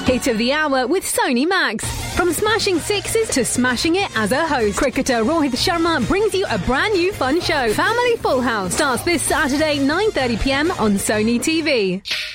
Hit of the hour with Sony Max. From smashing sixes to smashing it as a host, cricketer Rohit Sharma brings you a brand new fun show. Family Full House starts this Saturday 9:30 p.m. on Sony TV.